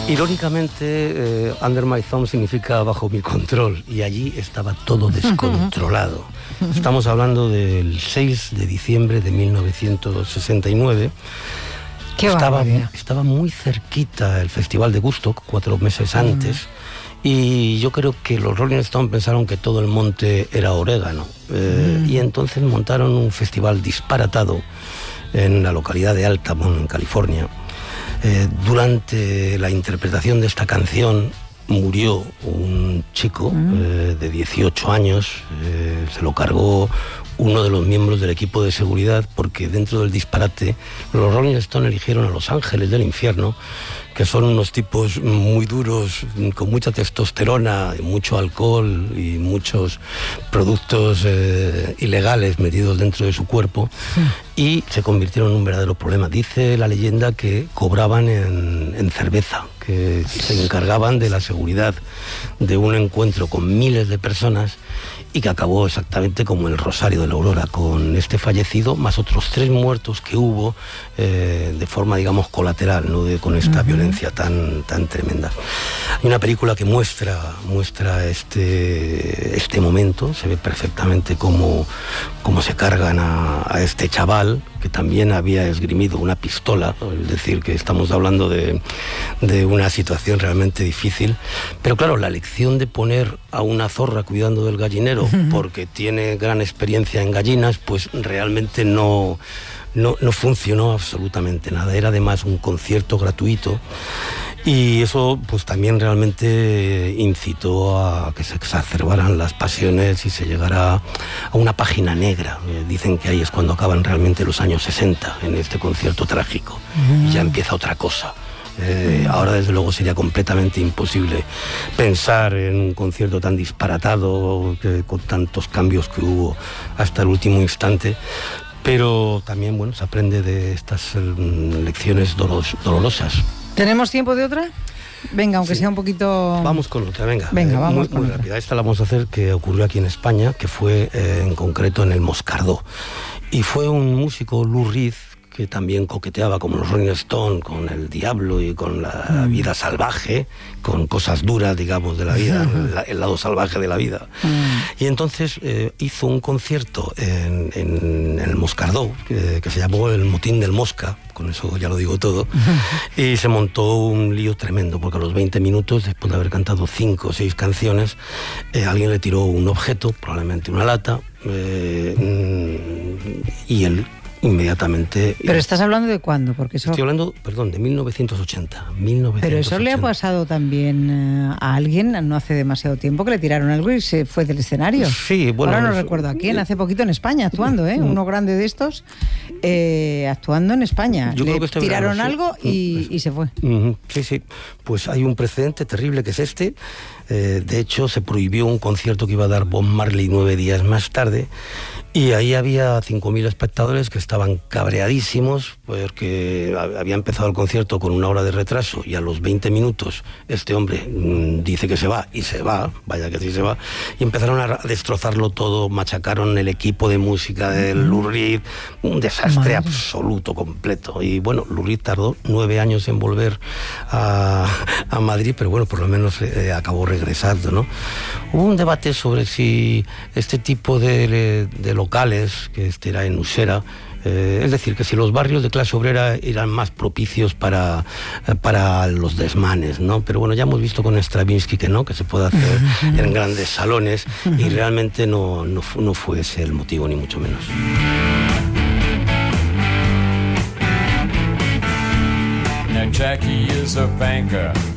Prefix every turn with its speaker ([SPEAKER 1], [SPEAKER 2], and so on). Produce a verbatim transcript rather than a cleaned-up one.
[SPEAKER 1] Irónicamente, eh, Under My Thumb significa bajo mi control, y allí estaba todo descontrolado. Estamos hablando del seis de diciembre de mil novecientos sesenta y nueve.
[SPEAKER 2] Qué
[SPEAKER 1] estaba, estaba muy cerquita el Festival de Woodstock, cuatro meses antes, mm. y yo creo que los Rolling Stones pensaron que todo el monte era orégano, eh, mm. y entonces montaron un festival disparatado en la localidad de Altamont, en California. Eh, durante la interpretación de esta canción murió un chico mm. eh, de dieciocho años, eh, se lo cargó uno de los miembros del equipo de seguridad, porque dentro del disparate los Rolling Stones eligieron a Los Ángeles del Infierno, que son unos tipos muy duros, con mucha testosterona, mucho alcohol y muchos productos eh, ilegales metidos dentro de su cuerpo, sí. y se convirtieron en un verdadero problema. Dice la leyenda que cobraban en, en cerveza, que se encargaban de la seguridad de un encuentro con miles de personas, y que acabó exactamente como el Rosario de la Aurora, con este fallecido más otros tres muertos que hubo eh, de forma, digamos, colateral, no de, con esta uh-huh. violencia tan, tan tremenda. Hay una película que muestra, muestra este, este momento, se ve perfectamente cómo, cómo se cargan a, a este chaval, que también había esgrimido una pistola, es decir, que estamos hablando de, de una situación realmente difícil. Pero claro, la lección de poner a una zorra cuidando del gallinero porque tiene gran experiencia en gallinas, pues realmente no, no, no funcionó absolutamente nada. Era además un concierto gratuito, y eso pues también realmente incitó a que se exacerbaran las pasiones y se llegara a una página negra. Eh, dicen que ahí es cuando acaban realmente los años sesenta, en este concierto trágico, mm. y ya empieza otra cosa. Eh, ahora desde luego sería completamente imposible pensar en un concierto tan disparatado, que, con tantos cambios que hubo hasta el último instante. Pero también, bueno, se aprende de estas um, lecciones dolos, dolorosas.
[SPEAKER 2] ¿Tenemos tiempo de otra? Venga, aunque
[SPEAKER 1] sí.
[SPEAKER 2] sea un poquito...
[SPEAKER 1] Vamos con otra, venga.
[SPEAKER 2] Venga,
[SPEAKER 1] eh,
[SPEAKER 2] vamos
[SPEAKER 1] muy, muy rápida. Esta la vamos a hacer, que ocurrió aquí en España, que fue eh, en concreto en el Moscardó. Y fue un músico, Lou Reed, que también coqueteaba, como los Rolling Stones, con el diablo y con la mm. vida salvaje, con cosas duras, digamos, de la vida, la, el lado salvaje de la vida. Mm. Y entonces eh, hizo un concierto en, en, en el Moscardó, que, que se llamó el Motín del Mosca, con eso ya lo digo todo, y se montó un lío tremendo, porque a los veinte minutos, después de haber cantado cinco o seis canciones, eh, alguien le tiró un objeto, probablemente una lata, eh, y él inmediatamente...
[SPEAKER 2] ¿Pero estás hablando de cuándo? Porque eso...
[SPEAKER 1] Estoy hablando, perdón, de mil novecientos ochenta. mil novecientos ochenta.
[SPEAKER 2] Pero eso le ha pasado también uh, a alguien no hace demasiado tiempo, que le tiraron algo y se fue del escenario.
[SPEAKER 1] Sí, bueno...
[SPEAKER 2] Ahora no
[SPEAKER 1] eso,
[SPEAKER 2] recuerdo a quién, hace poquito en España actuando, ¿eh? Uno grande de estos, eh, actuando en España.
[SPEAKER 1] Yo
[SPEAKER 2] le
[SPEAKER 1] creo que este
[SPEAKER 2] tiraron
[SPEAKER 1] verano,
[SPEAKER 2] algo
[SPEAKER 1] sí.
[SPEAKER 2] y, y se fue.
[SPEAKER 1] Uh-huh. Sí, sí. Pues hay un precedente terrible que es este. Eh, de hecho, se prohibió un concierto que iba a dar Bob Marley nueve días más tarde. Y ahí había cinco mil espectadores que estaban cabreadísimos porque había empezado el concierto con una hora de retraso, y a los veinte minutos este hombre mmm, dice que se va, y se va, vaya que sí se va, y empezaron a destrozarlo todo, machacaron el equipo de música de Lou Reed, un desastre Madre. absoluto, completo. Y bueno, Lou Reed tardó nueve años en volver a, a Madrid, pero bueno, por lo menos eh, acabó regresando, ¿no? Hubo un debate sobre si este tipo de, de locales, que este era en Usera, eh, es decir, que si los barrios de clase obrera eran más propicios para, para los desmanes, ¿no? Pero bueno, ya hemos visto con Stravinsky que no, que se puede hacer en grandes salones, y realmente no, no, no fue ese el motivo, ni mucho menos.
[SPEAKER 3] Now Jackie is a banker.